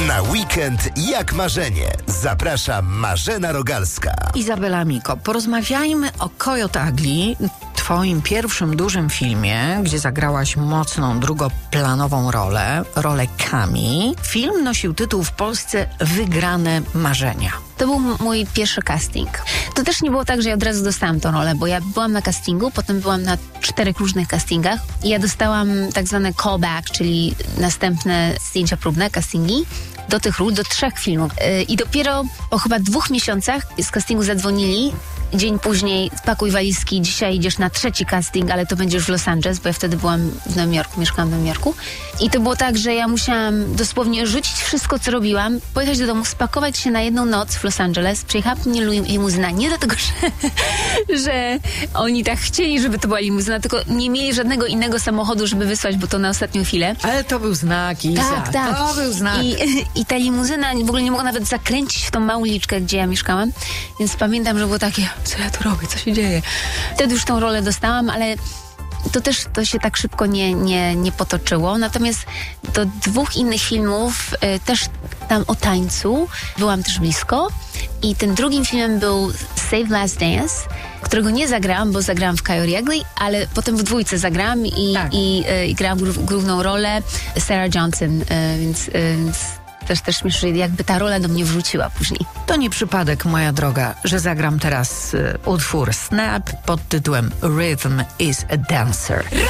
Na weekend jak marzenie. Zaprasza Marzena Rogalska. Izabela Miko, porozmawiajmy o Coyote Ugly, twoim pierwszym dużym filmie, gdzie zagrałaś mocną, drugoplanową rolę Kami. Film nosił tytuł w Polsce Wygrane marzenia. To był mój pierwszy casting. To też nie było tak, że ja od razu dostałam tę rolę, bo ja byłam na castingu, potem byłam na 4 różnych castingach i ja dostałam tak zwane callback, czyli następne zdjęcia próbne, castingi do tych ról, do 3 filmów. I dopiero po chyba 2 miesiącach z castingu zadzwonili. Dzień później pakuj walizki, dzisiaj idziesz na 3 casting, ale to będziesz w Los Angeles, bo ja wtedy byłam w Nowym Jorku, mieszkałam w Nowym Jorku. I to było tak, że ja musiałam dosłownie rzucić wszystko, co robiłam, pojechać do domu, spakować się na 1 noc w Los Angeles. Przyjechała mnie limuzyna, nie dlatego, że oni tak chcieli, żeby to była limuzyna, tylko nie mieli żadnego innego samochodu, żeby wysłać, bo to na ostatnią chwilę. Ale to był znak, Iza. Tak. To był znak. I ta limuzyna w ogóle nie mogła nawet zakręcić w tą małą uliczkę, gdzie ja mieszkałam. Więc pamiętam, że było takie, co ja tu robię, co się dzieje. Wtedy już tą rolę dostałam, ale to się tak szybko nie potoczyło. Natomiast do 2 innych filmów też tam o tańcu byłam też blisko. I tym drugim filmem był Save Last Dance, którego nie zagrałam, bo zagrałam w Coyote Ugly, ale potem w 2 zagrałam i grałam główną rolę Sarah Johnson, więc też śmiesznie, jakby ta rola do mnie wróciła później. To nie przypadek, moja droga, że zagram teraz utwór Snap pod tytułem Rhythm is a Dancer.